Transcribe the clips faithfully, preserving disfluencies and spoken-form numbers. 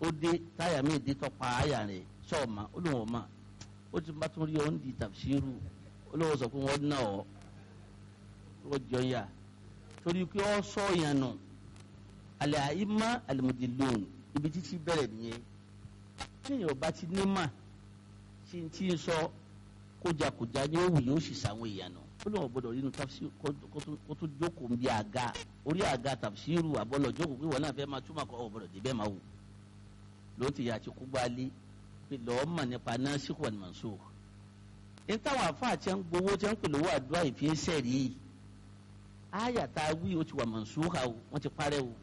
ó dé táyà mi dé tọ́pa àyà rẹ̀ sọ́ọ̀mà ó lóun ọ̀ma ó ti bá tún rí ọ́ ń di tafsiru ó lóun sọ pé wọ́n ná ọ́ wọ́n jọ yà torí pé ọ́ sọ yẹn nù alẹ́ àyímá alimudilon ibi títí bẹ̀rẹ̀ nìyẹn téèyàn ọba ti ní mà tí n tí ń sọ kójakója ní òwú yóò sì sàwọn èèyàn nù ó lóun gbọ́dọ̀ nínú tafsiru kó tó jókòó ń bí àga orí àga tafsiru àbọ̀lọ̀ jókòó pé wọ́n náà fẹ́ máa túmọ̀ kọ́ ọ̀bọ̀dọ̀ débẹ̀ máa wù ló ti yà á ti kú gbálí pé lọ́ọ́ mọ̀ nípa nasikh wal mansukh ní táwọn àfáà tí ń gbowó tí ń pè lówó àdúrà ìfi sẹ́ẹ̀rì yìí àyà tá a wí o ti wà mansukha o wọ́n ti parẹ́ o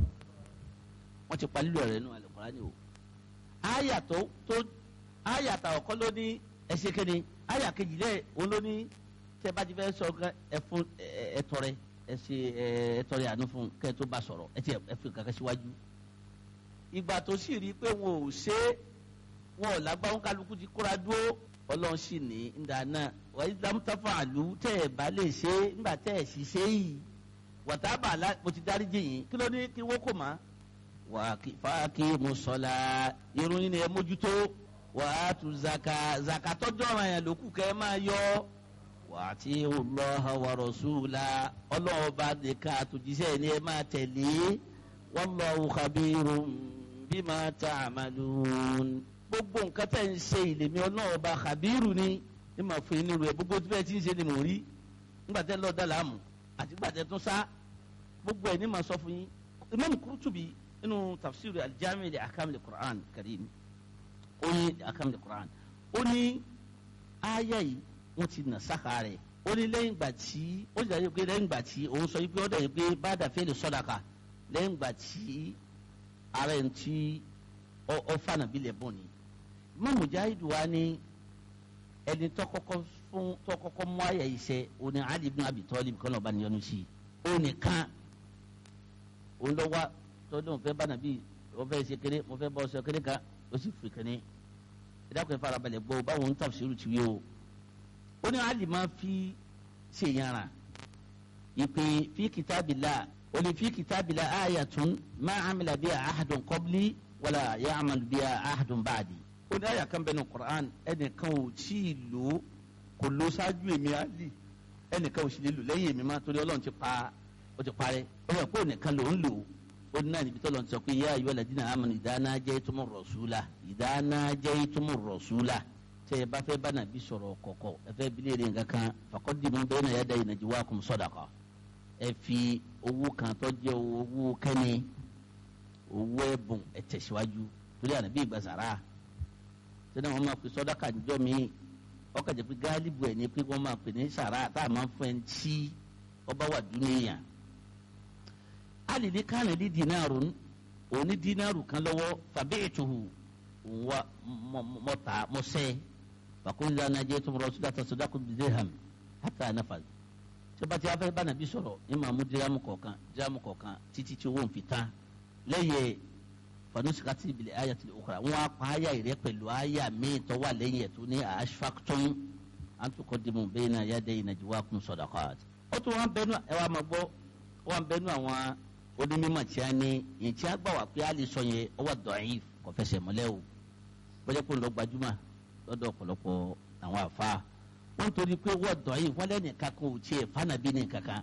wọ́n ti palílò rẹ̀ nù Al-Qur'ani o àyà tó tó àyà tá ọ̀kọ́ ló ní ẹsẹ̀ kéde àyà kejì lẹ̀ òun ló ní tẹ́ bá ti fẹ́ sọ ẹfun ẹtọrẹ ẹsẹ̀ ẹtọrẹ àánú fún kẹ́ tó bá sọ̀rọ̀ ẹ ti ẹfun kankan síwájú ìgbà tó sì rí i pé wọn ò ṣe é wọn ò lágbáwọn kálukú ti kóra dúró ọlọ́run sì ní ìdá náà wàá islam tafa àlù tẹ́ ẹ̀ bá lè ṣe é nígbà tẹ́ ẹ̀ sì ṣe yìí wàtábà mo ti dárí jì yín kí ló ní kí wọ́n kò má wà á fàákì mùsọ̀lá irun yín ni ẹ mójútó wà á tu zaka zaka tọ́jú ọ̀ràn yẹn lókù kẹ́ ẹ máa yọ wà á ti Allaha wa rasula ọlọ́run bá de ká àtòjíṣẹ́ ni ẹ máa tẹ̀lé wallahu khabirun bima ta'malun gbogbo nǹkan tẹ́ ń ṣe ìlèmí ọlọ́run ọba khabiru ni ní màá fún yín nírú ẹ gbogbo tí bẹ́ẹ̀ ti ń ṣe ni mò ń rí nígbà tẹ́ lọ́ọ́ dá làámù àti nígbà tẹ́ tún sá gbogbo ẹ̀ ní màá sọ fún yín Imam Qurtubi nínú tafsir al-Jami' li ahkam al-Qur'an al-Karim ó ní ahkam al-Qur'an ó ní àyà yìí wọ́n ti nà sáka rẹ̀ ó ní lẹ́yìn ìgbà tí ó sì dájú pé lẹ́yìn ìgbà tí òun sọ pé ó dẹ̀ pé bá dàfẹ́ lè sọ́dàkà lẹ́yìn ìgbà tí ara ẹ̀ ń tí ọ fànà bí lẹ̀ bọ̀ ni Imam Mujahid wa ni ẹni tó kọ́kọ́ fún tó kọ́kọ́ mú àyà yìí ṣe òun ni Ali ibn Abi Talib kọ́nà ọba níyọnu sí i òun nìkan òun lọ wá tó dùn fẹ́ bá nàbí wọ́n fẹ́ ṣe kéré mo fẹ́ bọ́ ṣe kéré kan ó sì fi kéré ìdákùn ìfarabalẹ̀ gbọ́ báwọn ń tafsiru ti wí o ó ní Ali máa fi ṣe yàrá ìpè fi kitabillah ó ní fi kitabillah ayatun ma amila biha ahadun qabli wala ya'mal biha ahadun ba'di ó ní àyà kan bẹ́ẹ̀ ní Qur'an ẹnìkan ò tí ì lò kò lò ṣáájú èmi Ali ẹnìkan ò sì lè lò lẹ́yìn èmi má torí Ọlọ́run ti pa ó ti parẹ́ ó yẹ kó nìkan ló ń lò ó ní náà níbi tó lọ́n sọ pé yá ayyuhal ladina amanu idha najaytumur rasula idha najaytumur rasula tẹ́ ẹ bá fẹ́ bá nàbí sọ̀rọ̀ kọ̀kọ̀ ẹ fẹ́ bí léèrè nǹkan kan faqaddimu bayna yaday najwakum sadaqa ẹ fi owó kan tó jẹ́ owó kẹ́ni owó ẹ̀bùn ẹ tẹ̀síwájú torí ànábì ìgbà sàrà sẹ́ni wọ́n máa pè sọ́dáka níjọ́ mi ọkọ̀ jẹ́ pé gáálíbù ẹ̀ ní pé wọ́n máa pè ní sàrà tá a máa ń fẹ́ ń tí ọba wà dúníyàn. Ali ní kánà ní dínàrù òní dínàrù kan lọ́wọ́ fàbíìtuhu wa mọ́ta mọ́sẹ́ fàkúndà nàjẹ́ tó mọ̀rọ̀ sódà sódàkùn dirham hàtà nàfà. tí o bá ti afẹ́ bá nàbí sọ̀rọ̀ ní màmú dírámù kọ̀ọ̀kan dírámù kọ̀ọ̀kan títí tí owó ń fi tán lẹ́yìn fanusikati bil ayati al-ukhra wọn apá àyà rẹ̀ pẹ̀lú àyà míì tó wà lẹ́yìn ẹ̀ tó ní ashfaqtum an tuqaddimu bayna yaday najwakum sadaqat. ó tún wọn bẹnu ẹ wàá máa gbọ́ wọn bẹnu àwọn onímọ̀ tí a ní yìí tí a gbà wá pé a lè sọ yẹn ọwọ́ da'if kò fẹsẹ̀ múlẹ̀ o bọ́jà pé ń lọ gbajúmọ̀ lọ́dọ̀ ọ̀pọ̀lọpọ̀ àwọn àfa wọn torí pé ọwọ́ da'if wọn lẹ́nu kankan ò tiẹ̀ fanabi ní kankan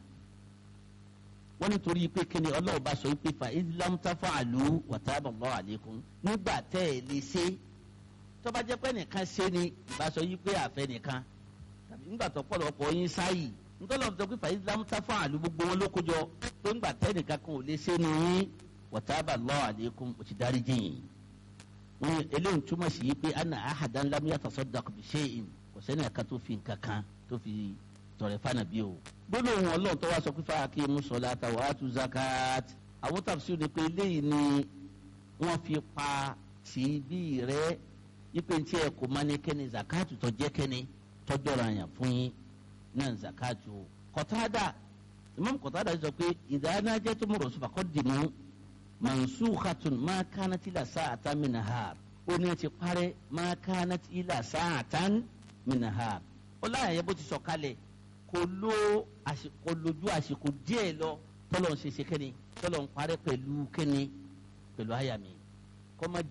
wọ́n ní torí pé kíni Ọlọ́run bá sọ pé fa islam tafa'alu wa taba Allahu alaykum nígbà tẹ́ ẹ lè ṣe tó bá jẹ́ pé nìkan ṣe ni ìbá sọ yí pé àfẹ́ nìkan tàbí nígbà tó pọ̀lọpọ̀ yín sáyì nítorí ọ̀sán pé fa islam tafa'alu gbogbo wọn ló kójọ pé nígbà tẹ́ nìkan kan ò lè ṣe ni yín wa taba Allahu alaykum kò ti dárí jìn wọn eléyìí túmọ̀ sí yí pé anna ahadan lam yatasaddaq bi shay'in kò sẹ́ni ẹ̀ka tó fi nǹkan kan tó fi tọrẹ fana bí o gbólóhùn Ọlọ́run tó wá sọ pé fàákì musolata wa atu zakat àwọn tafsir ni pé eléyìí ni wọ́n fi pa tìbí rẹ ipe ntí ẹ kò máa ní kẹ́ni zakatu tó jẹ́ kẹ́ni tọ́jọ́ra yàn fún yín náà zakatu Qatada Imam Qatada sọ pé idha najaytum rasul faqaddimu mansukhatun ma kanat ila sa'atan min nahar ó ní ti parẹ́ ma kanat ila sa'atan min nahar ó láyà yẹ bó ti sọ kalẹ̀ kò lo àsìkò lójú àsìkò díẹ̀ lọ tọ́lọ̀ ń ṣe ṣe kẹ́ni tọ́lọ̀ ń parẹ́ pẹ̀lú kẹ́ni pẹ̀lú àyà mi kọ́ má